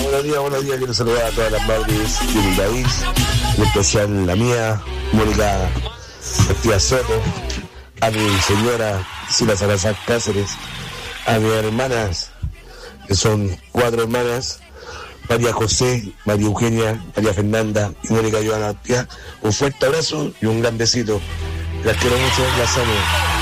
buenos días. Quiero saludar a todas las madres de mi país, en especial la mía, Mónica García Soto, a mi señora Sila Salazar Cáceres, a mis hermanas, que son 4 hermanas, María José, María Eugenia, María Fernanda y Mónica Joana Pia. Un fuerte abrazo y un gran besito. Las quiero mucho, las amo.